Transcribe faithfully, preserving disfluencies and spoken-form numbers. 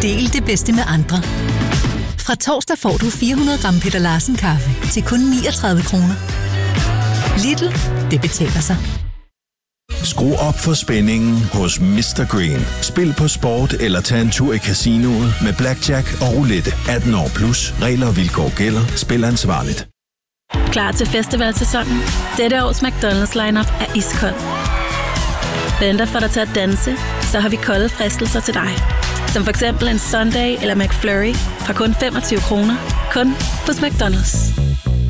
Del det bedste med andre. Fra torsdag får du fire hundrede gram Peter Larsen kaffe til kun niogtredive kroner. Lidl, det betaler sig. Skru op for spændingen hos mister Green. Spil på sport eller tag en tur i casinoet med blackjack og roulette. atten år plus. Regler og vilkår gælder. Spil ansvarligt. Klar til festivalsæsonen? Dette års McDonald's lineup er iskold. Venter for dig til at danse, så har vi kolde fristelser til dig. Som for eksempel en Sunday eller McFlurry fra kun femogtyve kroner. Kun hos McDonald's.